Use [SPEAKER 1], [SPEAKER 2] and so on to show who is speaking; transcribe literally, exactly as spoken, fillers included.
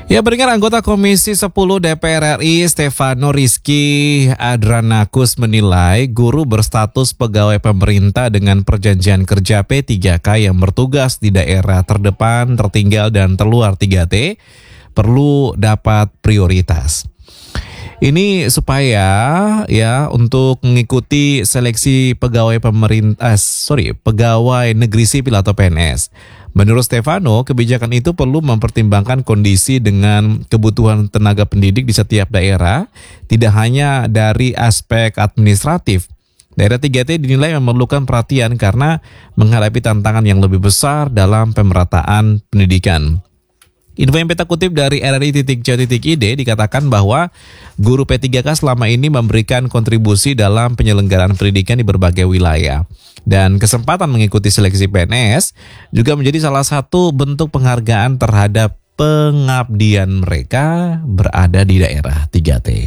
[SPEAKER 1] Ya, beringat anggota Komisi sepuluh D P R R I Stefano Rizky Adranakus menilai guru berstatus pegawai pemerintah dengan perjanjian kerja P tiga K yang bertugas di daerah terdepan, tertinggal, dan terluar tiga T perlu dapat prioritas. Ini supaya ya untuk mengikuti seleksi pegawai pemerintah, sorry, pegawai negeri sipil atau P N S. Menurut Stefano, kebijakan itu perlu mempertimbangkan kondisi dengan kebutuhan tenaga pendidik di setiap daerah, tidak hanya dari aspek administratif. Daerah tiga T dinilai memerlukan perhatian karena menghadapi tantangan yang lebih besar dalam pemerataan pendidikan. Info yang kita kutip dari R R I titik co titik I D dikatakan bahwa guru P tiga K selama ini memberikan kontribusi dalam penyelenggaraan pendidikan di berbagai wilayah. Dan kesempatan mengikuti seleksi P N S juga menjadi salah satu bentuk penghargaan terhadap pengabdian mereka berada di daerah tiga T.